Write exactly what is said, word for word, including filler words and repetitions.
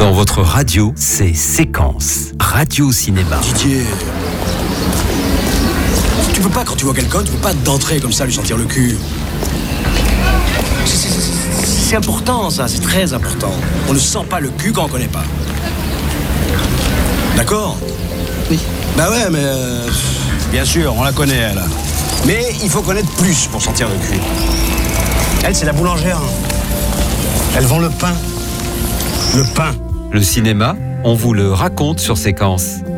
Dans votre radio, c'est Séquence. Radio Cinéma. Didier, tu peux pas, quand tu vois quelqu'un, tu peux pas d'entrer comme ça lui sentir le cul. C'est, c'est, c'est, c'est important ça, c'est très important. On ne sent pas le cul quand on connaît pas. D'accord ? Oui. Bah ouais, mais euh, bien sûr, on la connaît elle. Mais il faut connaître plus pour sentir le cul. Elle, c'est la boulangère. Elle vend le pain. Le pain. Le cinéma, on vous le raconte sur Séquence.